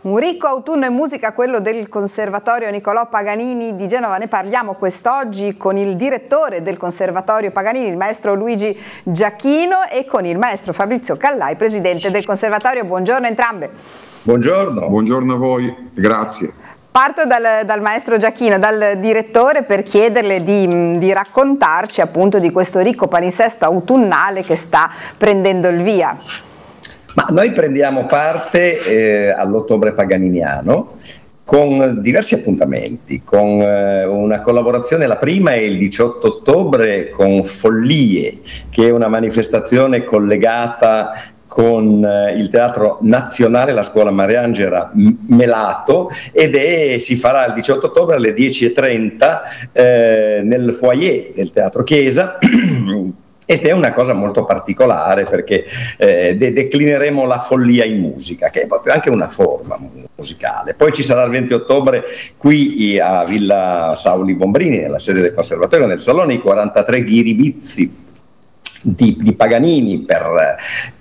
Un ricco autunno in musica, quello del Conservatorio Niccolò Paganini di Genova. Ne parliamo quest'oggi con il direttore del Conservatorio Paganini, il maestro Luigi Giachino, e con il maestro Fabrizio Callai, presidente del Conservatorio. Buongiorno a entrambe. Buongiorno. Buongiorno a voi, grazie. Parto dal maestro Giachino, dal direttore, per chiederle di raccontarci appunto di questo ricco palinsesto autunnale che sta prendendo il via. Ma noi prendiamo parte all'Ottobre Paganiniano con diversi appuntamenti, con una collaborazione. La prima è il 18 ottobre con Follie, che è una manifestazione collegata con il Teatro Nazionale, la Scuola Mariangela Melato, ed si farà il 18 ottobre alle 10:30 nel foyer del Teatro Chiesa. Ed è una cosa molto particolare perché declineremo la follia in musica, che è proprio anche una forma musicale. Poi ci sarà il 20 ottobre qui a Villa Sauli Bombrini, nella sede del Conservatorio, nel Salone, i 43 ghiribizzi di Paganini